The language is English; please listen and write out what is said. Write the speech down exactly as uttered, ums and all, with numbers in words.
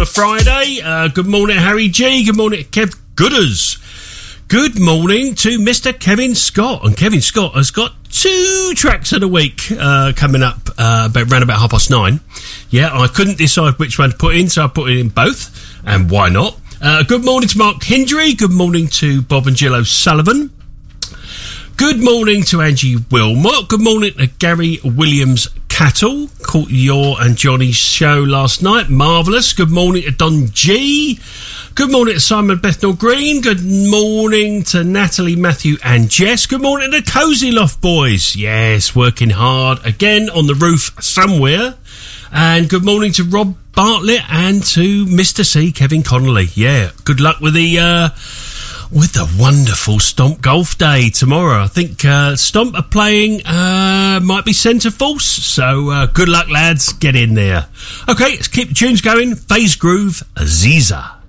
on a Friday. Uh, good morning, Harry G. Good morning, Kev Gooders. Good morning to Mister Kevin Scott. And Kevin Scott has got two tracks of the week uh, coming up uh, about, around about half past nine. Yeah, I couldn't decide which one to put in, so I put it in both. And why not? Uh, good morning to Mark Hindry. Good morning to Bob and Jill O'Sullivan. Good morning to Angie Wilmot. Good morning to Gary Williams Cattle. Caught your and Johnny's show last night. Marvellous. Good morning to Don G. Good morning to Simon Bethnal Green. Good morning to Natalie, Matthew and Jess. Good morning to the Cozy Loft boys. Yes, working hard again on the roof somewhere. And good morning to Rob Bartlett and to Mister C, Kevin Connolly. Yeah, good luck with the... Uh, With the wonderful Stomp Golf Day tomorrow. I think uh, Stomp are playing, uh, might be centre force. So uh, good luck, lads. Get in there. Okay, let's keep the tunes going. Phase Groove, Aziza.